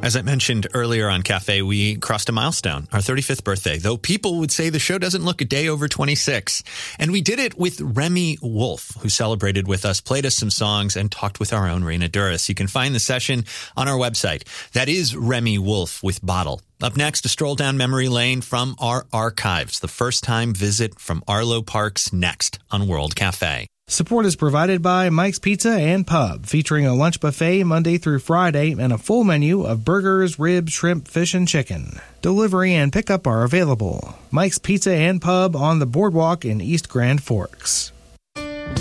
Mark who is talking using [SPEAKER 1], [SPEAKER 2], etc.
[SPEAKER 1] As I mentioned earlier on Cafe, we crossed a milestone, our 35th birthday, though people would say the show doesn't look a day over 26. And we did it with Remy Wolf, who celebrated with us, played us some songs, and talked with our own Raina Duras. You can find the session on our website. That is Remy Wolf with Bottle. Up next, a stroll down memory lane from our archives. The first time visit from Arlo Parks next on World Cafe.
[SPEAKER 2] Support is provided by Mike's Pizza and Pub, featuring a lunch buffet Monday through Friday and a full menu of burgers, ribs, shrimp, fish, and chicken. Delivery and pickup are available. Mike's Pizza and Pub on the boardwalk in East Grand Forks.